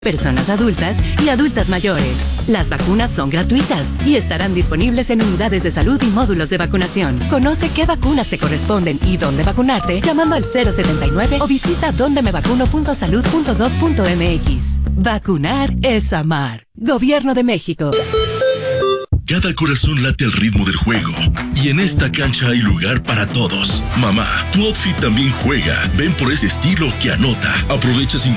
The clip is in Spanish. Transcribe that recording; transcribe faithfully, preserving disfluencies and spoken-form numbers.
personas adultas y adultas mayores. Las vacunas son gratuitas y estarán disponibles en unidades de salud y módulos de vacunación. Conoce qué vacunas te corresponden y dónde vacunarte llamando al cero setenta y nueve o visita donde me vacuno punto salud punto gov punto mx. Vacunar es amar. Gobierno de México. Cada corazón late al ritmo del juego y en esta cancha hay lugar para todos. Mamá, tu outfit también juega. Ven por ese estilo que anota. Aprovecha